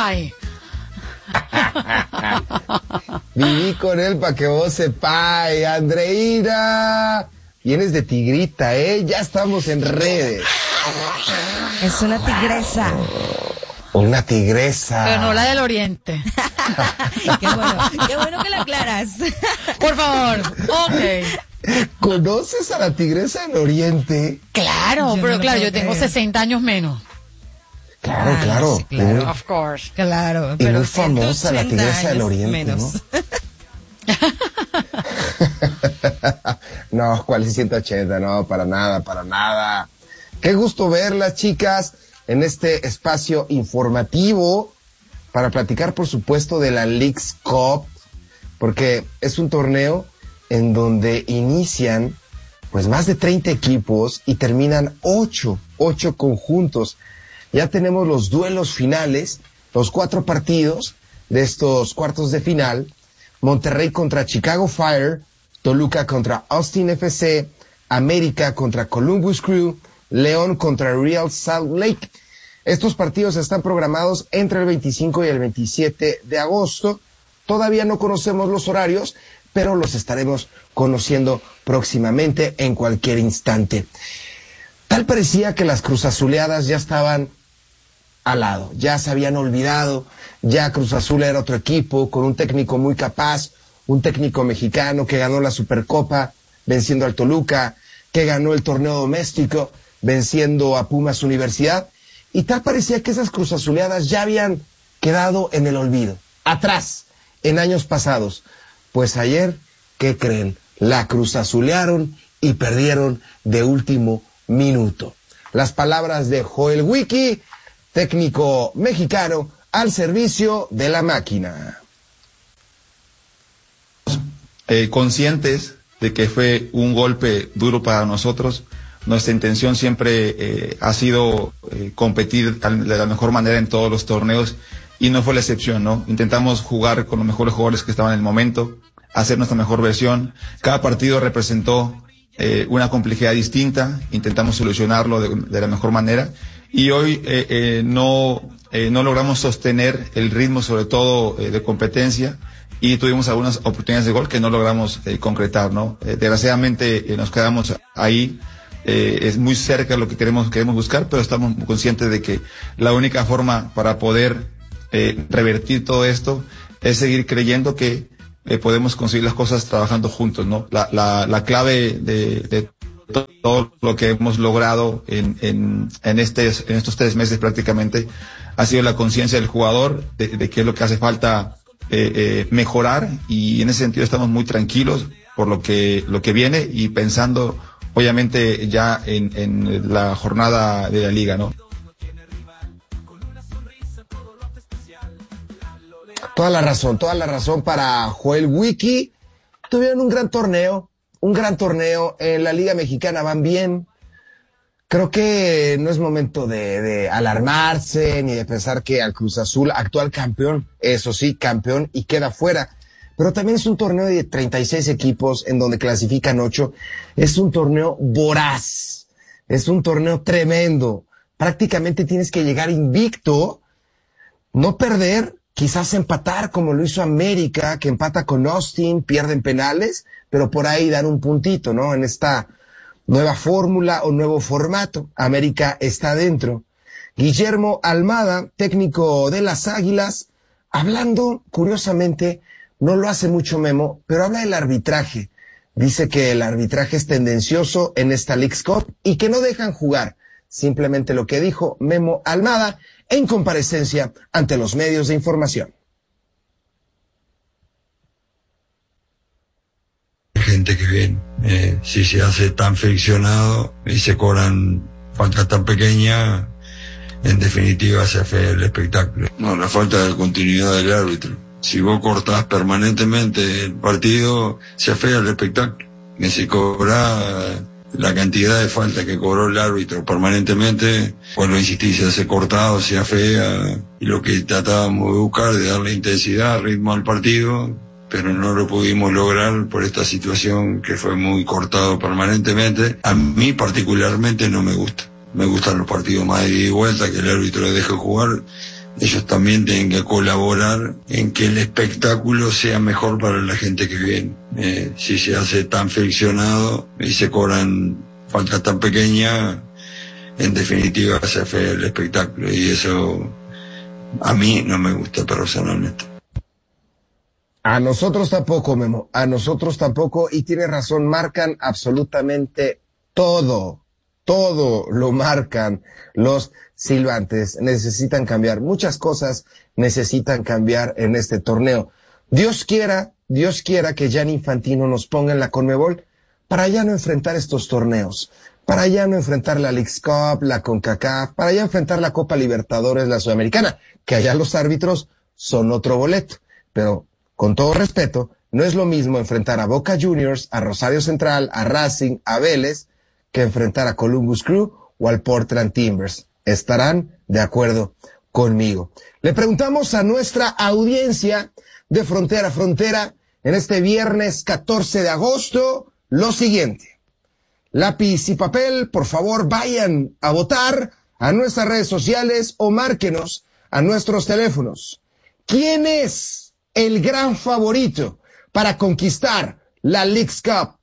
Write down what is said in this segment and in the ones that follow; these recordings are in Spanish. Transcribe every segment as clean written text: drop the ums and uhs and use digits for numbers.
sepáis. Viví con él para que vos sepáis, Andreina. Vienes de tigrita, ya estamos en redes. Es una tigresa. Una tigresa. Pero no la del Oriente. Qué bueno que la aclaras. Por favor, ok. ¿Conoces a la tigresa del Oriente? Claro, pero claro, yo tengo 60 años menos. Claro. Sí, claro. Of course. Claro, Y pero muy famosa la 180 tigresa del años Oriente, menos. ¿no? No, ¿cuál es 180? No, para nada. Qué gusto verlas, chicas, en este espacio informativo para platicar, por supuesto, de la Leagues Cup, porque es un torneo en donde inician pues más de 30 equipos y terminan 8 conjuntos. Ya tenemos los duelos finales, los 4 partidos de estos cuartos de final: Monterrey contra Chicago Fire, Toluca contra Austin FC, América contra Columbus Crew, León contra Real Salt Lake. Estos partidos están programados entre el 25 y el 27 de agosto. Todavía no conocemos los horarios, pero los estaremos conociendo próximamente, en cualquier instante. Tal parecía que las cruzazuleadas ya estaban al lado, ya se habían olvidado, ya Cruz Azul era otro equipo con un técnico muy capaz, un técnico mexicano que ganó la Supercopa venciendo al Toluca, que ganó el torneo doméstico venciendo a Pumas Universidad, y tal parecía que esas cruzazuleadas ya habían quedado en el olvido, atrás, en años pasados. Pues ayer, ¿qué creen? La cruzazulearon y perdieron de último minuto. Las palabras de Joel Wiki, técnico mexicano al servicio de la máquina. Conscientes de que fue un golpe duro para nosotros. Nuestra intención siempre ha sido competir de la mejor manera en todos los torneos, y no fue la excepción, ¿no? Intentamos jugar con los mejores jugadores que estaban en el momento, hacer nuestra mejor versión. Cada partido representó una complejidad distinta, intentamos solucionarlo de la mejor manera, y hoy no logramos sostener el ritmo, sobre todo de competencia, y tuvimos algunas oportunidades de gol que no logramos concretar, ¿no? Desgraciadamente nos quedamos ahí. Es muy cerca de lo que queremos buscar, pero estamos conscientes de que la única forma para poder revertir todo esto es seguir creyendo que podemos conseguir las cosas trabajando juntos, ¿no? La clave de todo lo que hemos logrado en estos 3 meses prácticamente ha sido la conciencia del jugador de qué es lo que hace falta mejorar, y en ese sentido estamos muy tranquilos por lo que viene, y pensando obviamente ya en la jornada de la liga, ¿no? Toda la razón para Joel Wiki. Tuvieron un gran torneo en la Liga Mexicana, van bien. Creo que no es momento de alarmarse ni de pensar que al Cruz Azul, actual campeón, eso sí, campeón, y queda fuera. Pero también es un torneo de 36 equipos en donde clasifican 8. Es un torneo voraz. Es un torneo tremendo. Prácticamente tienes que llegar invicto, no perder, quizás empatar como lo hizo América, que empata con Austin, pierden penales, pero por ahí dan un puntito, ¿no? En esta nueva fórmula o nuevo formato. América está dentro. Guillermo Almada, técnico de las Águilas, hablando, curiosamente, no lo hace mucho Memo, pero habla del arbitraje. Dice que el arbitraje es tendencioso en esta Leagues Cup y que no dejan jugar. Simplemente lo que dijo Memo Almada en comparecencia ante los medios de información. Gente que viene, si se hace tan friccionado y se cobran faltas tan pequeñas, en definitiva se afea el espectáculo. No, la falta de continuidad del árbitro. Si vos cortás permanentemente el partido, se afea el espectáculo. Que se cobra la cantidad de faltas que cobró el árbitro permanentemente, cuando insistís, se hace cortado, se afea, y lo que tratábamos de buscar, de darle intensidad, ritmo al partido, pero no lo pudimos lograr por esta situación que fue muy cortado permanentemente. A mí particularmente no me gusta. Me gustan los partidos más de ida y vuelta, que el árbitro deje jugar, ellos también tienen que colaborar en que el espectáculo sea mejor para la gente que viene. Si se hace tan friccionado y se cobran faltas tan pequeñas, en definitiva se hace el espectáculo, y eso a mí no me gusta personalmente. A nosotros tampoco, Memo, a nosotros tampoco, y tiene razón, marcan absolutamente todo lo marcan los silbantes. Necesitan cambiar, muchas cosas necesitan cambiar en este torneo. Dios quiera que Gianni Infantino nos ponga en la Conmebol para ya no enfrentar estos torneos, para ya no enfrentar la Leagues Cup, la CONCACAF, para ya enfrentar la Copa Libertadores, la Sudamericana, que allá los árbitros son otro boleto. Pero, con todo respeto, no es lo mismo enfrentar a Boca Juniors, a Rosario Central, a Racing, a Vélez, que enfrentar a Columbus Crew o al Portland Timbers. Estarán de acuerdo conmigo. Le preguntamos a nuestra audiencia de Frontera a Frontera en este viernes 14 de agosto lo siguiente. Lápiz y papel, por favor, vayan a votar a nuestras redes sociales o márquenos a nuestros teléfonos. ¿Quién es el gran favorito para conquistar la Leagues Cup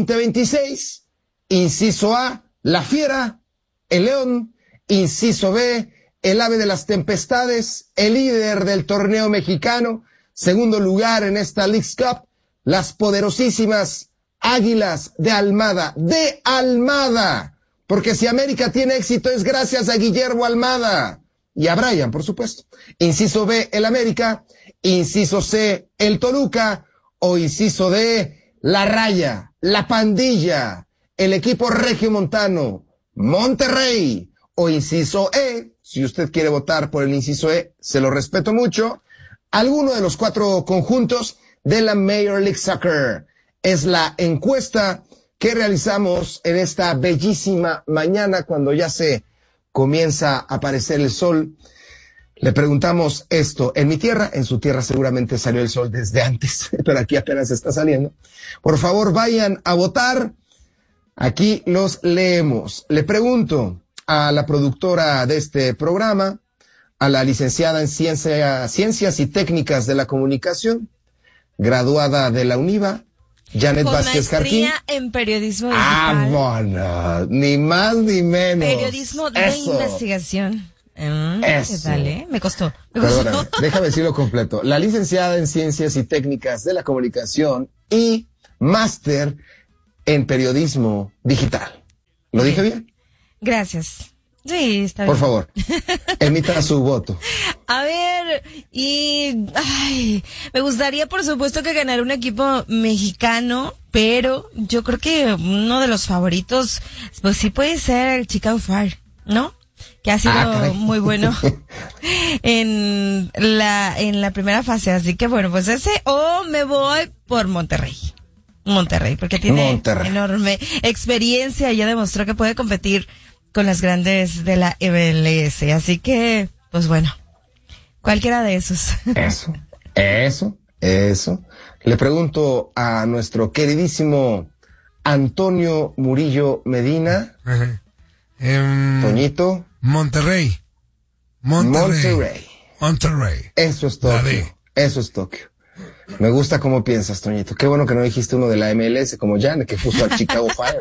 2026? Inciso A, la Fiera, el León. Inciso B, el Ave de las Tempestades, el líder del torneo mexicano. Segundo lugar en esta Leagues Cup, las poderosísimas Águilas de Almada. ¡De Almada! Porque si América tiene éxito es gracias a Guillermo Almada. Y a Brian, por supuesto. Inciso B, el América. Inciso C, el Toluca. O inciso D, la Raya, la Pandilla, el equipo regiomontano, Monterrey. O inciso E, si usted quiere votar por el inciso E, se lo respeto mucho, alguno de los 4 conjuntos de la Major League Soccer. Es la encuesta que realizamos en esta bellísima mañana cuando ya se comienza a aparecer el sol. Le preguntamos esto. En mi tierra, en su tierra seguramente salió el sol desde antes, pero aquí apenas está saliendo. Por favor, vayan a votar. Aquí los leemos. Le pregunto a la productora de este programa, a la licenciada en Ciencias y Técnicas de la Comunicación, graduada de la UNIVA, Janet Vázquez Jarquín. En periodismo digital. Vámonos, ni más ni menos. Periodismo de investigación. Eso. Dale, me costó. Perdóname, déjame decirlo completo. La licenciada en Ciencias y Técnicas de la Comunicación y máster en periodismo digital. ¿Lo dije bien? Gracias. Sí, está bien. Por favor, emita su voto. A ver, me gustaría por supuesto que ganara un equipo mexicano, pero yo creo que uno de los favoritos, pues sí puede ser el Chicago Fire, ¿no? Que ha sido muy bueno en la primera fase, así que bueno, pues ese, o me voy por Monterrey, porque tiene enorme experiencia y ya demostró que puede competir con las grandes de la MLS, así que, pues bueno, cualquiera de esos. Eso. Le pregunto a nuestro queridísimo Antonio Murillo Medina. Toñito. Monterrey. Eso es Tokio. Me gusta cómo piensas, Toñito. Qué bueno que no dijiste uno de la MLS como Jan, que puso al Chicago Fire.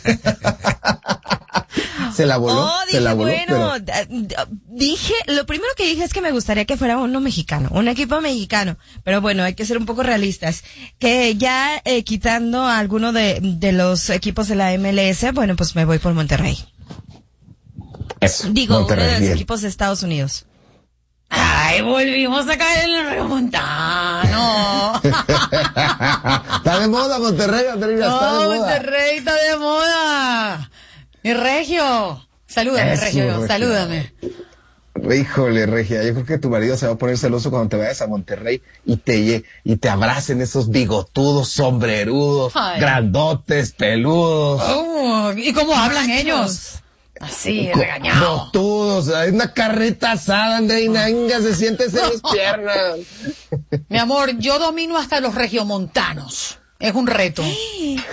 Se la voló. Bueno, dije, lo primero que dije es que me gustaría que fuera uno mexicano, un equipo mexicano. Pero bueno, hay que ser un poco realistas. Que ya quitando a alguno de los equipos de la MLS, bueno, pues me voy por Monterrey. Eso. Digo, Monterrey, uno de los bien. equipos de Estados Unidos. Ay, volvimos a caer en el remontano. Está de moda Monterrey, Andreina, está de moda. Monterrey está de moda. Mi Regio. Salúdame, Eso, Regio, Regia. salúdame. Híjole, Regia, yo creo que tu marido se va a poner celoso cuando te vayas a Monterrey y te abracen esos bigotudos, sombrerudos, Ay. grandotes, peludos. ¿Y cómo hablan ellos? Así, regañados. Botudos, hay una carreta asada, Andreina, venga, siéntese en las piernas. Mi amor, yo domino hasta los regiomontanos. Es un reto.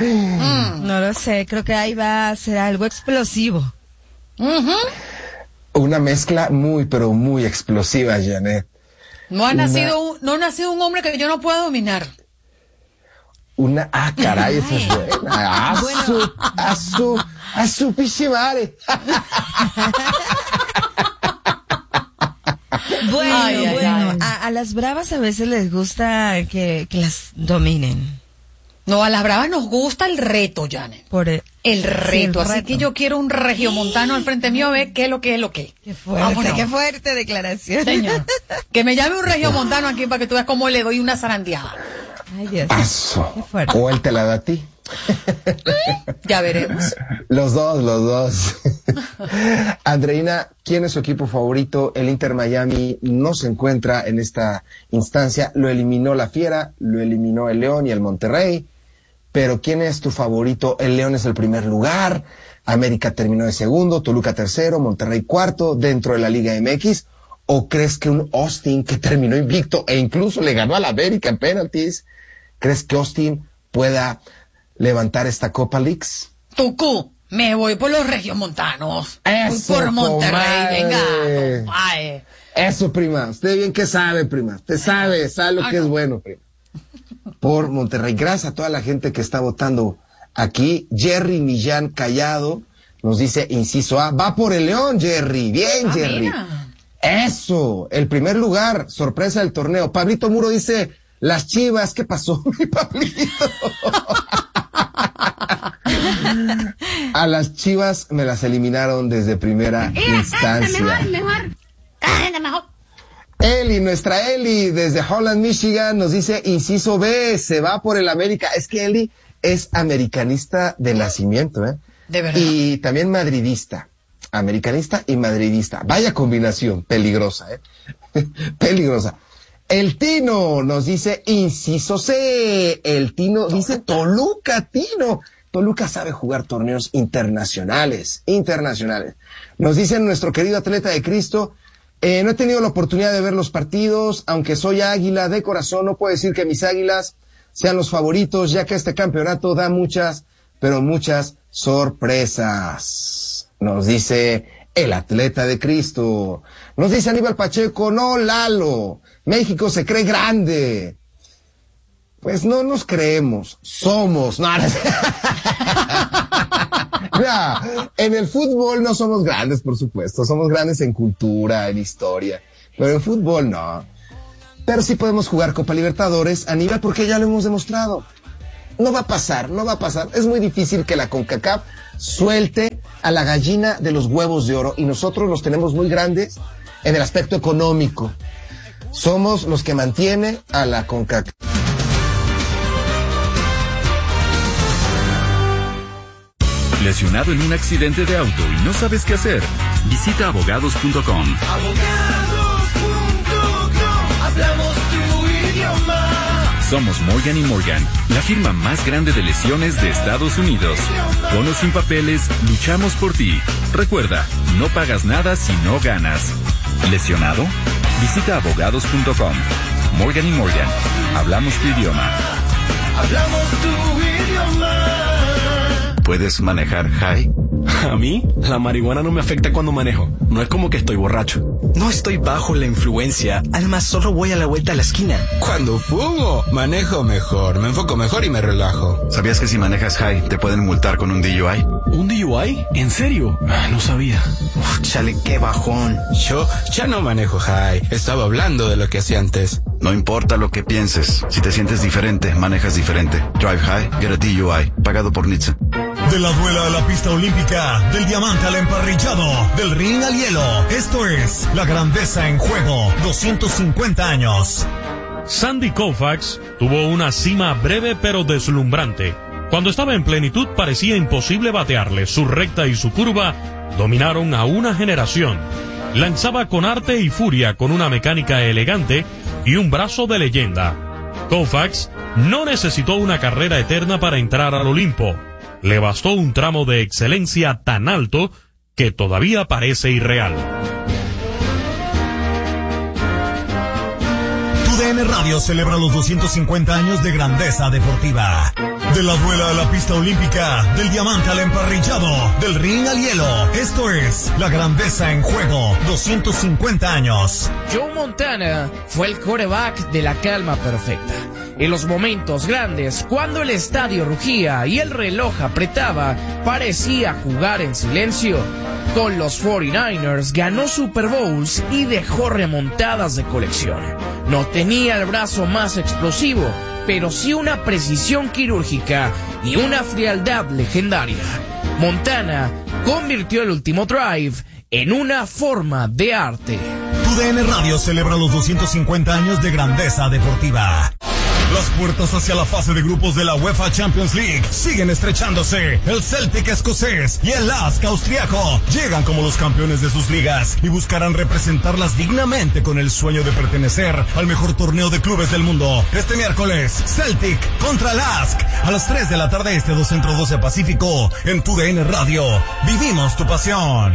No lo sé, creo que ahí va a ser algo explosivo. Una mezcla muy, pero muy explosiva, Janet. No ha nacido un hombre que yo no pueda dominar. Caray, esa es buena. A su pichimare. Bueno. A las bravas a veces les gusta que las dominen. No, a las bravas nos gusta el reto, Janet. El reto. Así que yo quiero un regiomontano al frente mío a ver qué es lo que es lo que. Qué fuerte declaración. Señor. Que me llame un regiomontano aquí para que tú veas cómo le doy una zarandeada. Ay, Dios. Qué fuerte. O él te la da a ti. Ya veremos. Los dos. Andreina, ¿quién es su equipo favorito? El Inter Miami no se encuentra en esta instancia. Lo eliminó la Fiera, lo eliminó el León y el Monterrey. Pero ¿quién es tu favorito? El León es el primer lugar. América terminó de segundo, Toluca tercero, Monterrey cuarto dentro de la Liga MX. ¿O crees que un Austin que terminó invicto e incluso le ganó a la América en penaltis, crees que Austin pueda levantar esta Copa Leagues? Tucu, me voy por los regiomontanos. Eso, por Monterrey, comadre. venga. Ay. Eso, prima. Usted bien que sabe, prima. Usted sabe lo que es bueno, prima. Por Monterrey. Gracias a toda la gente que está votando aquí. Jerry Millán Callado nos dice, inciso A, va por el León, Jerry. Bien, Jerry. Mira. Eso, el primer lugar, sorpresa del torneo. Pablito Muro dice, las Chivas, ¿qué pasó, mi Pablito? A las Chivas me las eliminaron desde primera instancia. Mejor. Eli, nuestra Eli, desde Holland, Michigan, nos dice, inciso B, se va por el América. Es que Eli es americanista de nacimiento, ¿eh? De verdad. Y también madridista. Americanista y madridista. Vaya combinación, peligrosa, ¿eh? Peligrosa. El Tino nos dice, inciso C. El Tino dice, Toluca, Tino. Toluca sabe jugar torneos internacionales. Nos dice nuestro querido atleta de Cristo, no he tenido la oportunidad de ver los partidos, aunque soy águila de corazón, no puedo decir que mis águilas sean los favoritos, ya que este campeonato da muchas, pero muchas sorpresas. Nos dice el atleta de Cristo. Nos dice Aníbal Pacheco, no, Lalo, México se cree grande. Pues no nos creemos, somos. No, ya, en el fútbol no somos grandes, por supuesto. Somos grandes en cultura, en historia. Pero en fútbol no. Pero sí podemos jugar Copa Libertadores, Aníbal, porque ya lo hemos demostrado. No va a pasar. Es muy difícil que la CONCACAF suelte a la gallina de los huevos de oro. Y nosotros los tenemos muy grandes en el aspecto económico. Somos los que mantiene a la CONCACAF. ¿Lesionado en un accidente de auto y no sabes qué hacer? Visita abogados.com. Hablamos tu idioma. Somos Morgan & Morgan, la firma más grande de lesiones de Estados Unidos. Con o sin papeles, luchamos por ti. Recuerda, no pagas nada si no ganas. ¿Lesionado? Visita abogados.com. Morgan & Morgan, hablamos tu idioma. Hablamos tu idioma. ¿Puedes manejar high? A mí, la marihuana no me afecta cuando manejo. No es como que estoy borracho. No estoy bajo la influencia. Además, solo voy a la vuelta a la esquina. Cuando fumo, manejo mejor, me enfoco mejor y me relajo. ¿Sabías que si manejas high, te pueden multar con un DUI? ¿Un DUI? ¿En serio? No sabía. Chale, qué bajón. Yo ya no manejo high. Estaba hablando de lo que hacía antes. No importa lo que pienses. Si te sientes diferente, manejas diferente. Drive high, get a DUI. Pagado por NHTSA. De la duela a la pista olímpica, del diamante al emparrillado, del ring al hielo. Esto es La Grandeza en Juego, 250 años. Sandy Koufax tuvo una cima breve pero deslumbrante. Cuando estaba en plenitud parecía imposible batearle. Su recta y su curva dominaron a una generación. Lanzaba con arte y furia, con una mecánica elegante y un brazo de leyenda. Koufax no necesitó una carrera eterna para entrar al Olimpo. Le bastó un tramo de excelencia tan alto que todavía parece irreal. TUDN Radio celebra los 250 años de grandeza deportiva. De la duela a la pista olímpica, del diamante al emparrillado, del ring al hielo. Esto es La Grandeza en Juego, 250 años. Joe Montana fue el quarterback de la calma perfecta. En los momentos grandes, cuando el estadio rugía y el reloj apretaba, parecía jugar en silencio. Con los 49ers ganó Super Bowls y dejó remontadas de colección. No tenía el brazo más explosivo, pero sí una precisión quirúrgica y una frialdad legendaria. Montana convirtió el último drive en una forma de arte. TUDN Radio celebra los 250 años de grandeza deportiva. Las puertas hacia la fase de grupos de la UEFA Champions League siguen estrechándose. El Celtic escocés y el Lask austriaco llegan como los campeones de sus ligas y buscarán representarlas dignamente con el sueño de pertenecer al mejor torneo de clubes del mundo. Este miércoles, Celtic contra Lask a las 3 de la tarde este, 2 Centro 12 Pacífico, en TUDN Radio. Vivimos tu pasión.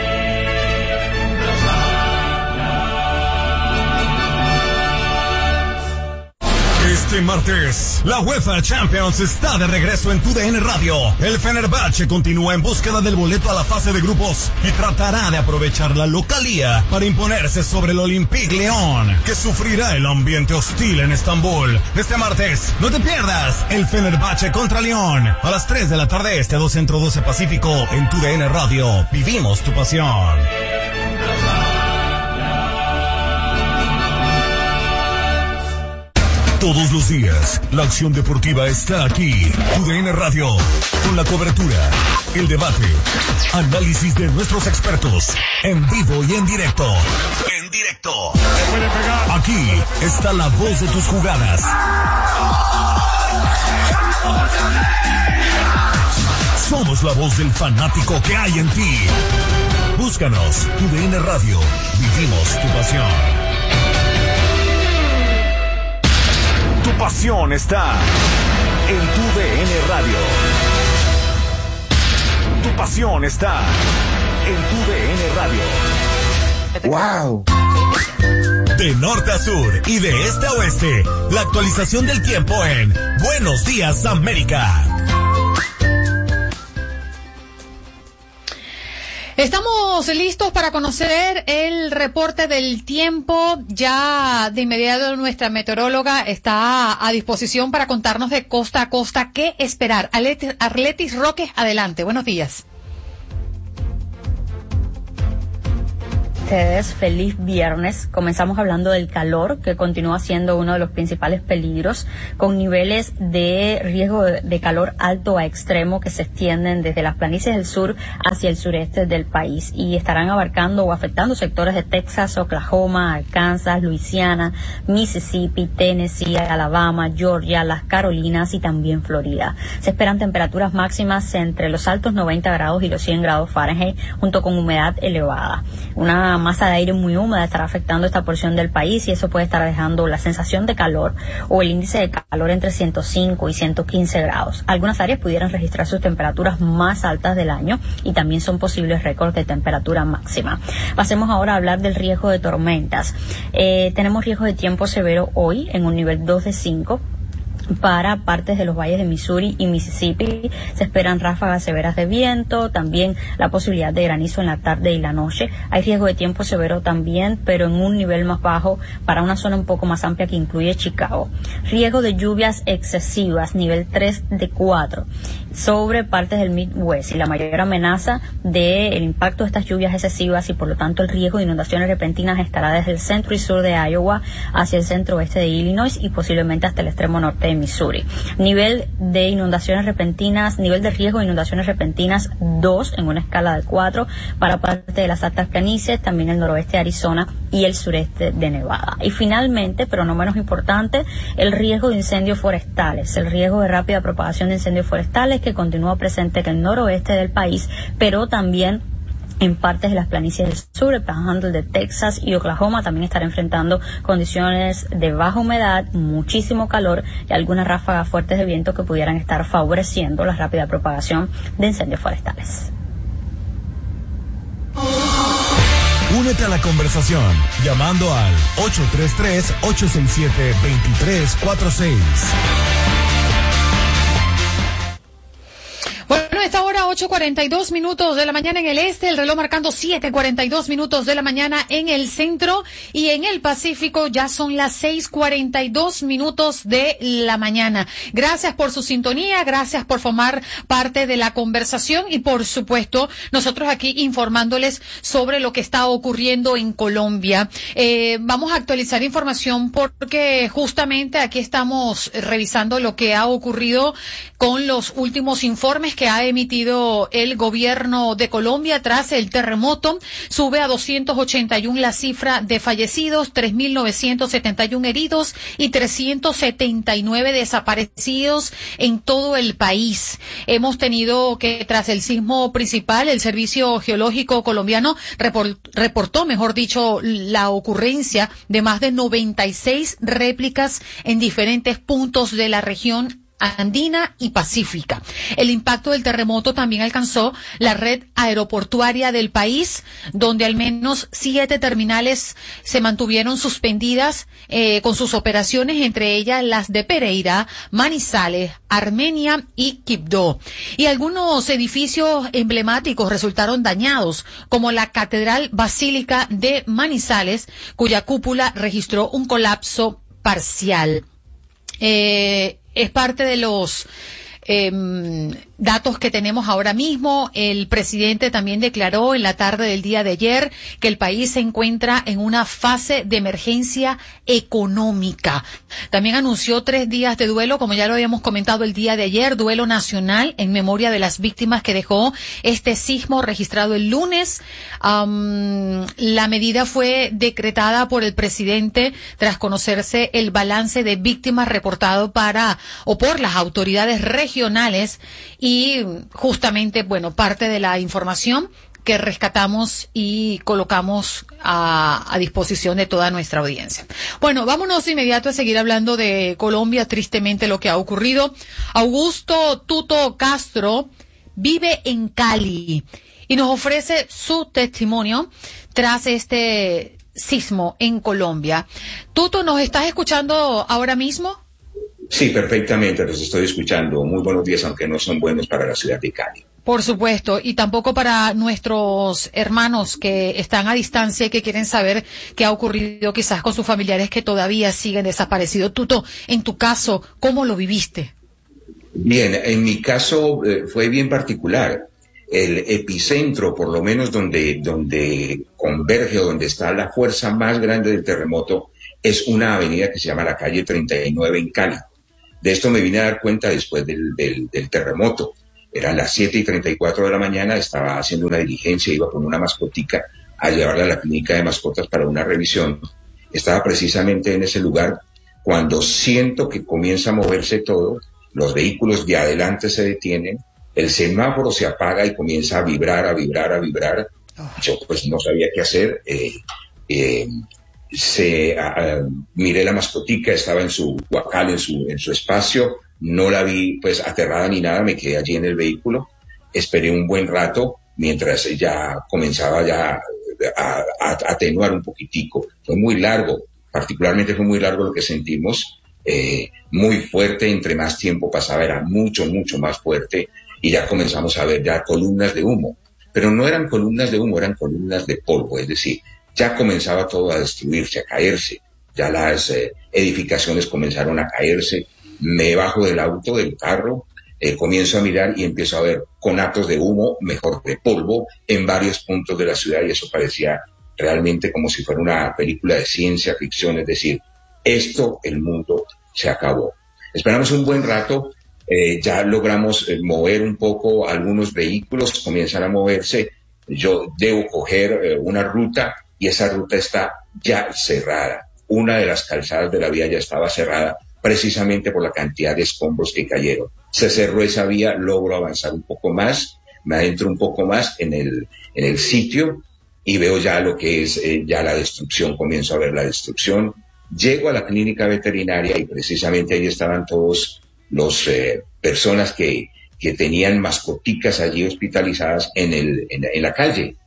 Este martes, la UEFA Champions está de regreso en TUDN Radio. El Fenerbahce continúa en búsqueda del boleto a la fase de grupos y tratará de aprovechar la localía para imponerse sobre el Olympique Lyon, que sufrirá el ambiente hostil en Estambul. Este martes, no te pierdas el Fenerbahce contra Lyon a las 3 de la tarde este, 2 Centro 12 Pacífico, en TUDN Radio. Vivimos tu pasión. Todos los días, la acción deportiva está aquí. TUDN Radio, con la cobertura, el debate, análisis de nuestros expertos, en vivo y en directo. En directo. Aquí está la voz de tus jugadas. Somos la voz del fanático que hay en ti. Búscanos, TUDN Radio. Vivimos tu pasión. Tu pasión está en TUDN Radio. Tu pasión está en TUDN Radio. ¡Wow! De norte a sur y de este a oeste, la actualización del tiempo en Buenos Días América. Estamos listos para conocer el reporte del tiempo. Ya de inmediato nuestra meteoróloga está a disposición para contarnos de costa a costa qué esperar. Arletis Roque, adelante. Buenos días. Feliz viernes. Comenzamos hablando del calor, que continúa siendo uno de los principales peligros, con niveles de riesgo de calor alto a extremo que se extienden desde las planicies del sur hacia el sureste del país y estarán abarcando o afectando sectores de Texas, Oklahoma, Arkansas, Luisiana, Mississippi, Tennessee, Alabama, Georgia, las Carolinas y también Florida. Se esperan temperaturas máximas entre los altos 90 grados y los 100 grados Fahrenheit, junto con humedad elevada. Una masa de aire muy húmeda estará afectando esta porción del país y eso puede estar dejando la sensación de calor o el índice de calor entre 105 y 115 grados. Algunas áreas pudieran registrar sus temperaturas más altas del año y también son posibles récords de temperatura máxima. Pasemos ahora a hablar del riesgo de tormentas. Tenemos riesgo de tiempo severo hoy en un nivel 2 de 5. Para partes de los valles de Missouri y Mississippi se esperan ráfagas severas de viento, también la posibilidad de granizo en la tarde y la noche. Hay riesgo de tiempo severo también, pero en un nivel más bajo para una zona un poco más amplia que incluye Chicago. Riesgo de lluvias excesivas, nivel 3 de 4, sobre partes del Midwest y la mayor amenaza del impacto de estas lluvias excesivas y por lo tanto el riesgo de inundaciones repentinas estará desde el centro y sur de Iowa hacia el centro oeste de Illinois y posiblemente hasta el extremo norte de Missouri. Nivel de inundaciones repentinas, nivel de riesgo de inundaciones repentinas 2 en una escala de 4 para parte de las altas planicies, también el noroeste de Arizona y el sureste de Nevada. Y finalmente, pero no menos importante, el riesgo de incendios forestales, el riesgo de rápida propagación de incendios forestales que continúa presente en el noroeste del país, pero también en partes de las planicies del sur, el Panhandle de Texas y Oklahoma también estará enfrentando condiciones de baja humedad, muchísimo calor y algunas ráfagas fuertes de viento que pudieran estar favoreciendo la rápida propagación de incendios forestales. Únete a la conversación llamando al 833-867-2346. Bueno, a esta hora 8:42 minutos de la mañana en el este, el reloj marcando 7:42 minutos de la mañana en el centro, y en el Pacífico ya son las 6:42 minutos de la mañana. Gracias por su sintonía, gracias por formar parte de la conversación y por supuesto nosotros aquí informándoles sobre lo que está ocurriendo en Colombia. Vamos a actualizar información porque justamente aquí estamos revisando lo que ha ocurrido con los últimos informes que ha emitido el gobierno de Colombia tras el terremoto. Sube a 281 la cifra de fallecidos, 3.971 heridos y 379 desaparecidos en todo el país. Hemos tenido que, tras el sismo principal, el Servicio Geológico Colombiano reportó, mejor dicho, la ocurrencia de más de 96 réplicas en diferentes puntos de la región andina y pacífica. El impacto del terremoto también alcanzó la red aeroportuaria del país, donde al menos 7 terminales se mantuvieron suspendidas con sus operaciones, entre ellas las de Pereira, Manizales, Armenia y Quibdó. Y algunos edificios emblemáticos resultaron dañados, como la Catedral Basílica de Manizales, cuya cúpula registró un colapso parcial. Es parte de los datos que tenemos ahora mismo. El presidente también declaró en la tarde del día de ayer que el país se encuentra en una fase de emergencia económica. También anunció 3 días de duelo, como ya lo habíamos comentado el día de ayer, duelo nacional en memoria de las víctimas que dejó este sismo registrado el lunes. La medida fue decretada por el presidente tras conocerse el balance de víctimas reportado por las autoridades regionales, y justamente, bueno, parte de la información que rescatamos y colocamos a disposición de toda nuestra audiencia. Bueno, vámonos de inmediato a seguir hablando de Colombia, tristemente lo que ha ocurrido. Augusto Tuto Castro vive en Cali y nos ofrece su testimonio tras este sismo en Colombia. Tuto, ¿nos estás escuchando ahora mismo? Sí, perfectamente, los estoy escuchando. Muy buenos días, aunque no son buenos para la ciudad de Cali. Por supuesto, y tampoco para nuestros hermanos que están a distancia y que quieren saber qué ha ocurrido quizás con sus familiares que todavía siguen desaparecidos. Tuto, en tu caso, ¿cómo lo viviste? Bien, en mi caso fue bien particular. El epicentro, por lo menos donde converge o donde está la fuerza más grande del terremoto, es una avenida que se llama la calle 39 en Cali. De esto me vine a dar cuenta después del terremoto. Eran las 7:34 de la mañana, estaba haciendo una diligencia, iba con una mascotica a llevarla a la clínica de mascotas para una revisión. Estaba precisamente en ese lugar cuando siento que comienza a moverse todo, los vehículos de adelante se detienen, el semáforo se apaga y comienza a vibrar, a vibrar, a vibrar. Yo pues no sabía qué hacer. Miré la mascotica, estaba en su guacal, en su espacio, no la vi pues aterrada ni nada, me quedé allí en el vehículo, esperé un buen rato mientras ya comenzaba ya a atenuar un poquitico. Fue muy largo, particularmente fue muy largo lo que sentimos, muy fuerte, entre más tiempo pasaba era mucho, mucho más fuerte, y ya comenzamos a ver ya columnas de humo, pero no eran columnas de humo, eran columnas de polvo, es decir, ya comenzaba todo a destruirse, a caerse, ya las edificaciones comenzaron a caerse. Me bajo del auto, del carro, comienzo a mirar y empiezo a ver conatos de humo, mejor de polvo, en varios puntos de la ciudad, y eso parecía realmente como si fuera una película de ciencia ficción, es decir, el mundo se acabó. Esperamos un buen rato, ya logramos mover un poco algunos vehículos, comienzan a moverse, yo debo coger una ruta y esa ruta está ya cerrada. Una de las calzadas de la vía ya estaba cerrada precisamente por la cantidad de escombros que cayeron. Se cerró esa vía, logro avanzar un poco más, me adentro un poco más en el sitio y veo ya lo que es ya la destrucción, comienzo a ver la destrucción. Llego a la clínica veterinaria y precisamente ahí estaban todos los personas que tenían mascoticas allí hospitalizadas en la calle.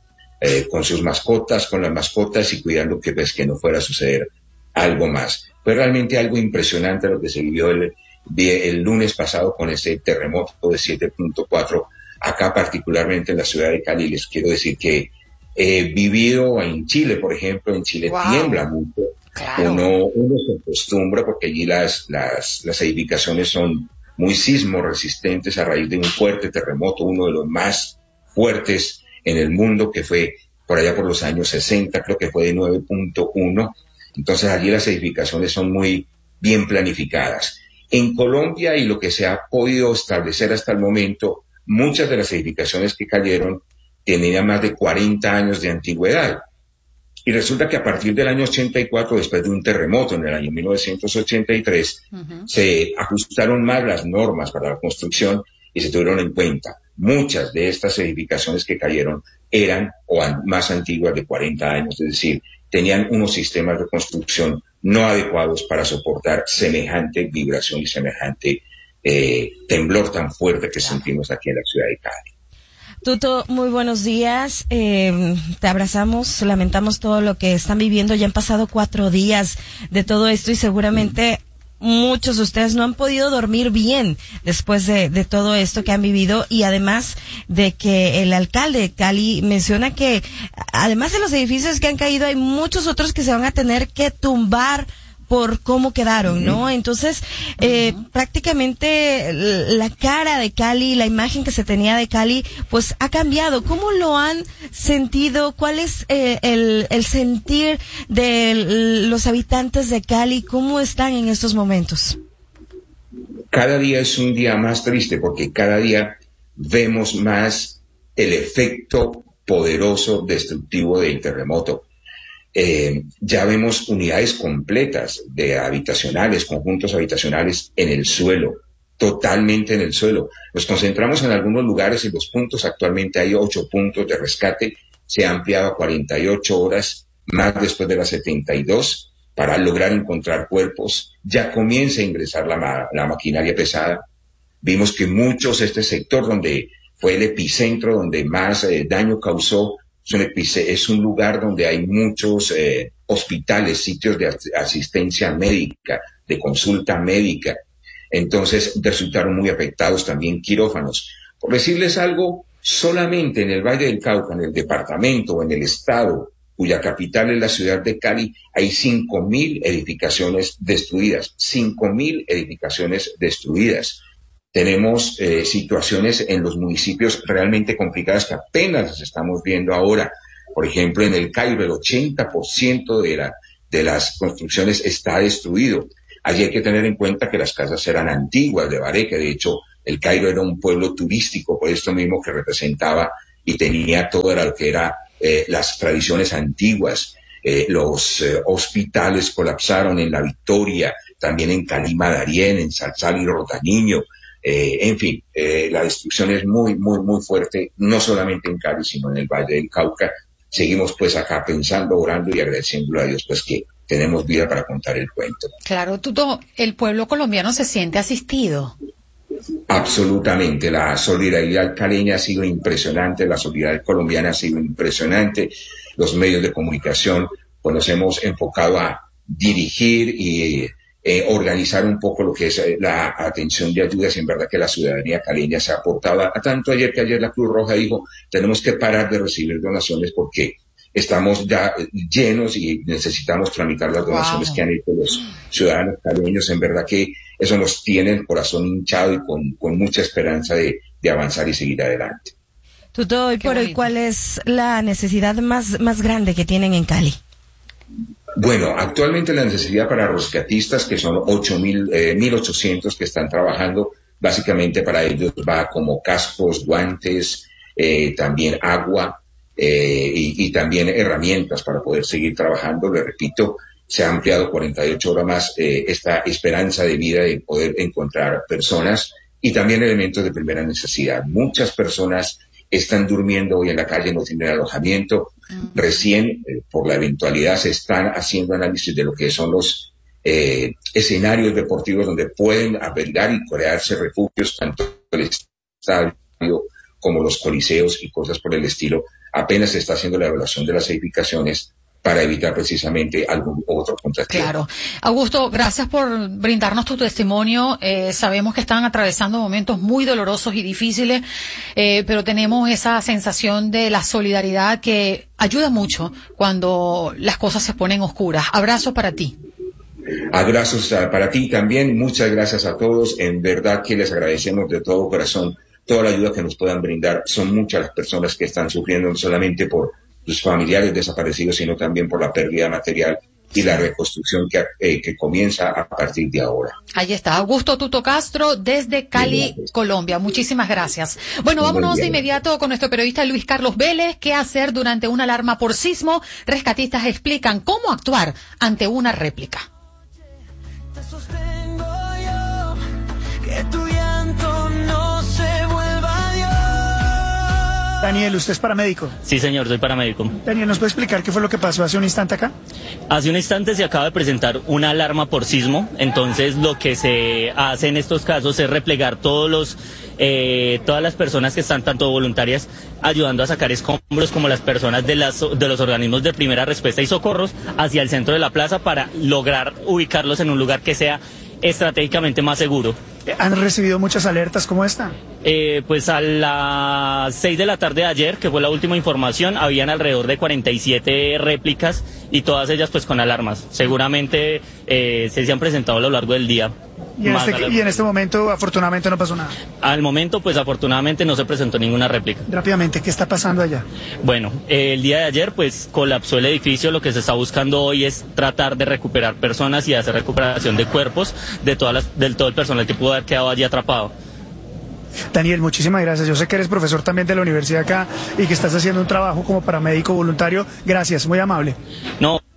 con sus mascotas, con las mascotas y cuidando que pues que no fuera a suceder algo más. Fue realmente algo impresionante lo que se vivió el lunes pasado con ese terremoto de 7.4 acá particularmente en la ciudad de Cali. Les quiero decir que he vivido en Chile, por ejemplo, en Chile tiembla mucho. Claro. Uno se acostumbra porque allí las edificaciones son muy sismo resistentes a raíz de un fuerte terremoto, uno de los más fuertes en el mundo, que fue por allá por los años 60, creo que fue de 9.1. Entonces allí las edificaciones son muy bien planificadas. En Colombia, y lo que se ha podido establecer hasta el momento, muchas de las edificaciones que cayeron tenían más de 40 años de antigüedad. Y resulta que a partir del año 84, después de un terremoto en el año 1983, se ajustaron más las normas para la construcción y se tuvieron en cuenta. Muchas de estas edificaciones que cayeron eran más antiguas de 40 años, es decir, tenían unos sistemas de construcción no adecuados para soportar semejante vibración y semejante temblor tan fuerte que sentimos aquí en la ciudad de Cali. Tuto, muy buenos días. Te abrazamos, lamentamos todo lo que están viviendo. Ya han pasado 4 días de todo esto y seguramente muchos de ustedes no han podido dormir bien después de todo esto que han vivido, y además de que el alcalde de Cali menciona que además de los edificios que han caído hay muchos otros que se van a tener que tumbar por cómo quedaron, ¿no? Entonces, prácticamente la cara de Cali, la imagen que se tenía de Cali, pues ha cambiado. ¿Cómo lo han sentido? ¿Cuál es el sentir de los habitantes de Cali? ¿Cómo están en estos momentos? Cada día es un día más triste porque cada día vemos más el efecto poderoso destructivo del terremoto. Ya vemos unidades completas de habitacionales, conjuntos habitacionales en el suelo, totalmente en el suelo. Nos concentramos en algunos lugares, en los puntos, actualmente hay 8 puntos de rescate, se ha ampliado a 48 horas, más después de las 72, para lograr encontrar cuerpos. Ya comienza a ingresar la maquinaria pesada. Vimos que este sector donde fue el epicentro, donde más daño causó, es un lugar donde hay muchos hospitales, sitios de asistencia médica, de consulta médica. Entonces resultaron muy afectados también quirófanos. Por decirles algo, solamente en el Valle del Cauca, en el departamento o en el estado, cuya capital es la ciudad de Cali, hay 5.000 edificaciones destruidas. 5.000 edificaciones destruidas. Tenemos situaciones en los municipios realmente complicadas que apenas las estamos viendo ahora. Por ejemplo, en el Cairo, el 80% de las construcciones está destruido. Allí hay que tener en cuenta que las casas eran antiguas de Baré, que de hecho el Cairo era un pueblo turístico, por esto mismo que representaba y tenía todo lo que era las tradiciones antiguas. Los hospitales colapsaron en La Victoria, también en Calima Darién, en Salsal y Rotaniño. En fin, la destrucción es muy, muy, muy fuerte, no solamente en Cali, sino en el Valle del Cauca. Seguimos pues acá pensando, orando y agradeciéndole a Dios pues que tenemos vida para contar el cuento. Claro, Tuto, el pueblo colombiano se siente asistido. Absolutamente, la solidaridad caleña ha sido impresionante, la solidaridad colombiana ha sido impresionante. Los medios de comunicación pues nos hemos enfocado a dirigir y organizar un poco lo que es la atención de ayudas. En verdad que la ciudadanía caleña se ha aportado a tanto ayer que ayer la Cruz Roja dijo tenemos que parar de recibir donaciones porque estamos ya llenos y necesitamos tramitar las donaciones que han hecho los ciudadanos caleños. En verdad que eso nos tiene el corazón hinchado y con mucha esperanza de avanzar y seguir adelante. Tuto, hoy por hoy, ¿cuál es la necesidad más grande que tienen en Cali? Bueno, actualmente la necesidad para rescatistas, que son 1.800 que están trabajando, básicamente para ellos va como cascos, guantes, también agua y también herramientas para poder seguir trabajando. Le repito, se ha ampliado 48 horas más esta esperanza de vida de poder encontrar personas y también elementos de primera necesidad. Muchas personas están durmiendo hoy en la calle, no tienen alojamiento. Recién, por la eventualidad, se están haciendo análisis de lo que son los escenarios deportivos donde pueden albergar y crearse refugios, tanto el estadio como los coliseos y cosas por el estilo, apenas se está haciendo la evaluación de las edificaciones para evitar precisamente algún otro contratiempo. Claro. Augusto, gracias por brindarnos tu testimonio. Sabemos que están atravesando momentos muy dolorosos y difíciles, pero tenemos esa sensación de la solidaridad que ayuda mucho cuando las cosas se ponen oscuras. Abrazo para ti. Abrazos para ti también. Muchas gracias a todos. En verdad que les agradecemos de todo corazón toda la ayuda que nos puedan brindar. Son muchas las personas que están sufriendo no solamente por sus familiares desaparecidos, sino también por la pérdida material y la reconstrucción que comienza a partir de ahora. Ahí está, Augusto Tuto Castro desde Cali, Colombia. Muchísimas gracias. Bueno, vámonos de inmediato con nuestro periodista Luis Carlos Vélez. ¿Qué hacer durante una alarma por sismo? Rescatistas explican cómo actuar ante una réplica. Daniel, ¿usted es paramédico? Sí, señor, soy paramédico. Daniel, ¿nos puede explicar qué fue lo que pasó hace un instante acá? Hace un instante se acaba de presentar una alarma por sismo, entonces lo que se hace en estos casos es replegar todas las personas que están tanto voluntarias ayudando a sacar escombros como las personas de los organismos de primera respuesta y socorros hacia el centro de la plaza para lograr ubicarlos en un lugar que sea estratégicamente más seguro. ¿Han recibido muchas alertas como esta? Pues a las 6 de la tarde de ayer, que fue la última información, habían alrededor de 47 réplicas y todas ellas pues con alarmas. Seguramente se han presentado a lo largo del día. Y en este momento afortunadamente no pasó nada. Al momento pues afortunadamente no se presentó ninguna réplica. Rápidamente, ¿qué está pasando allá? Bueno, el día de ayer pues colapsó el edificio. Lo que se está buscando hoy es tratar de recuperar personas y hacer recuperación de cuerpos de todo el personal que pudo haber quedado allí atrapado. Daniel, muchísimas gracias. Yo sé que eres profesor también de la universidad acá y que estás haciendo un trabajo como paramédico voluntario. Gracias, muy amable. No.